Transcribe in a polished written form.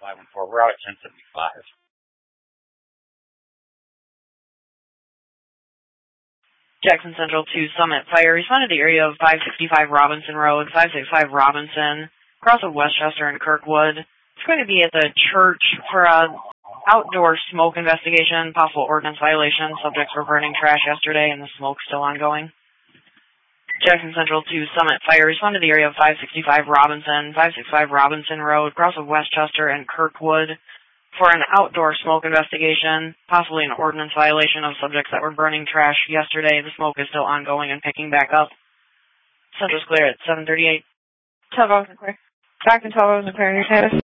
514. We're out at 1075. Jackson Central to Summit. Fire responded to the area of 565 Robinson Road, 565 Robinson, across of Westchester and Kirkwood. It's going to be at the church for an outdoor smoke investigation, possible ordinance violation. Subjects were burning trash yesterday and the smoke's still ongoing. Jackson Central to Summit. Fire responded to the area of 565 Robinson, 565 Robinson Road, across of Westchester and Kirkwood, for an outdoor smoke investigation, possibly an ordinance violation of subjects that were burning trash yesterday. The smoke is still ongoing and picking back up. Central's clear at 7:38. 12 hours and clear. Back in 12 hours and clear. Your status?